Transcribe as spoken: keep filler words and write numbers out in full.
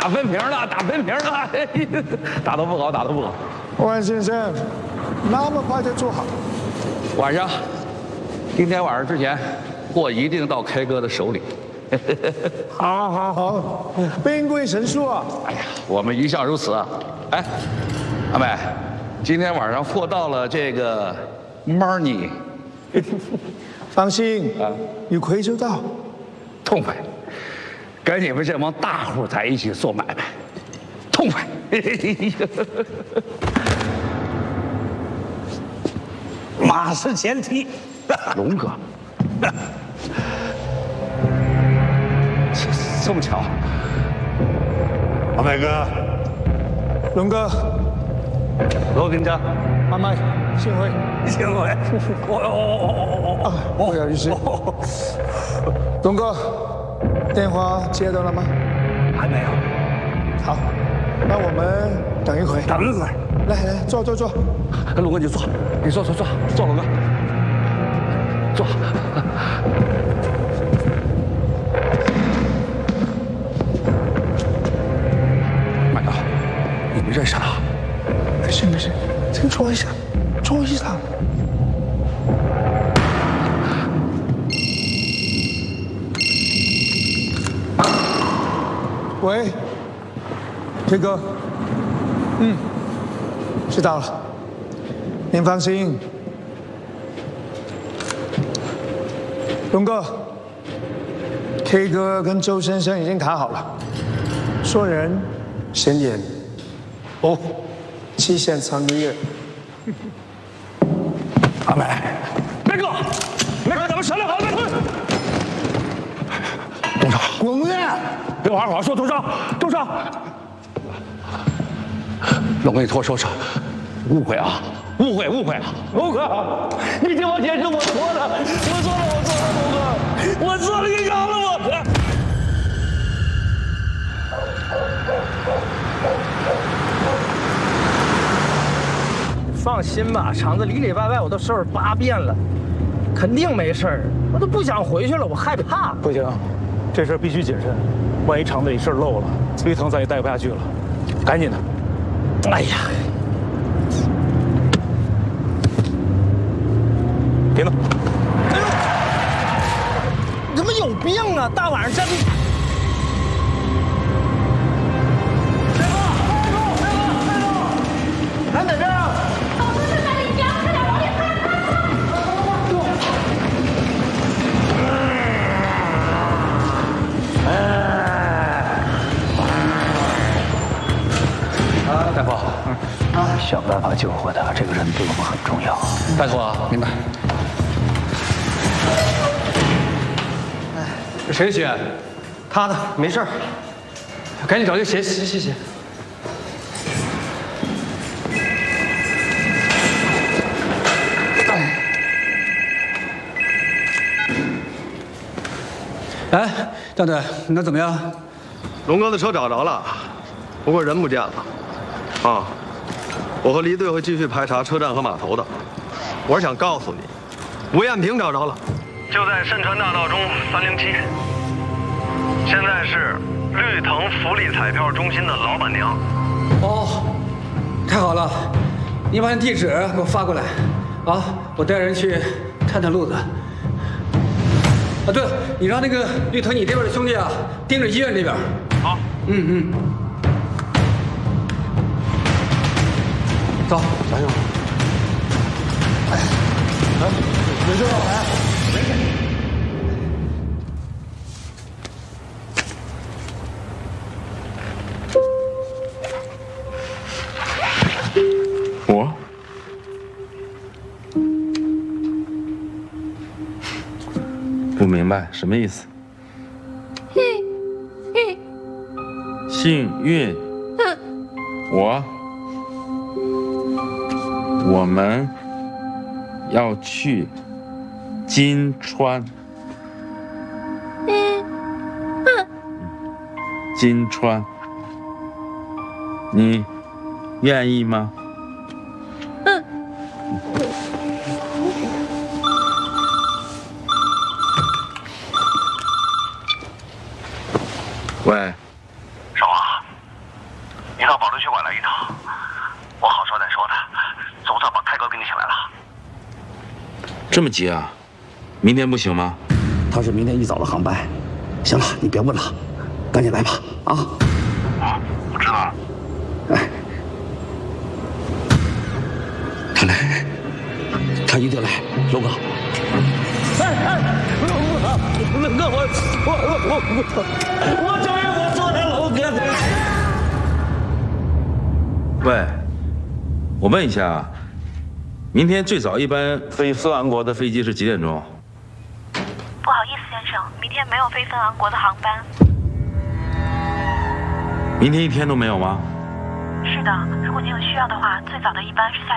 打分瓶了，打分瓶了，打得不好，打得不好。 万先生，那么快就做好？ 晚上，今天晚上之前，货一定到开哥的手里。 好，好，好，兵贵神速啊！ 哎呀，我们一向如此啊。哎，阿美，今天晚上货到了，这个 money， 放心啊，有亏就到， 痛快。跟你们这帮大户在一起做买卖，痛快。 马是前提。 龙哥，这么巧。 阿美哥， 龙哥， 罗平章， 阿麦，幸会， 幸会。哦哦哦哦哦！ 不好意思，龙哥，电话接到了吗？ 还没有。 好，那我们等一会。 等一会儿。 来来，坐坐坐。 龙哥你坐，你坐坐坐坐，龙哥，坐。麦哥，你们认识他？ 没事没事，先坐一下，坐一下。喂，铁哥，嗯，知道了，您放心。龙哥 ，K 哥跟周先生已经谈好了，说人先演，哦，期限三个月。 阿美，梅哥，梅哥，咱们商量好了再退。 董事长， 滚出去！别好好说，董事长，董事长。 龙哥，你托说说，误会啊，误会，误会啊！ 龙哥，你听我解释，我错了，我错了，我错了，龙哥，我错了，你饶了我！ 放心吧，厂子里里外外我都收拾八遍了，肯定没事儿。我都不想回去了，我害怕。 不行，这事儿必须谨慎，万一厂子里事儿漏了，绿藤咱也待不下去了。赶紧的。 哎呀， 别弄！ 哎呦，你他妈有病啊！大晚上站地。 来哪边啊？ 老师是在里边，快点往里看看。 啊，大夫， 啊，想办法救活他，这个人对我们很重要。 大夫啊，明白。 这谁的血？他的，没事儿。赶紧找这血洗洗洗。哎，张队，那怎么样？ 龙哥的车找着了，不过人不见了。啊，我和离队会继续排查车站和码头的。我是想告诉你，吴艳萍找着了，就在深川大道中三零七。现在是绿藤福利彩票中心的老板娘。 哦，太好了，你把你地址给我发过来，啊，我带人去探探路子。啊，对了，你让那个绿藤你这边的兄弟啊，盯着医院这边。 好。 嗯嗯。走，加油！ 哎，来，有事老来。 我。不明白什么意思？幸运。我。我们要去金川。金川，你愿意吗？ 嗯。 喂， 少啊， 这么急啊？明天不行吗？ 他是明天一早的航班。行了，你别问了，赶紧来吧，啊！ 啊，我知道了。 哎，他来，他一定来，龙哥。 哎哎，龙哥，龙哥，我我我我我承认我错了，龙哥。 喂，我问一下，明天最早一班飞芬昂国的飞机是几点钟？ 不好意思，先生，明天没有飞芬昂国的航班。 明天一天都没有吗？ 是的，如果您有需要的话，最早的一班是下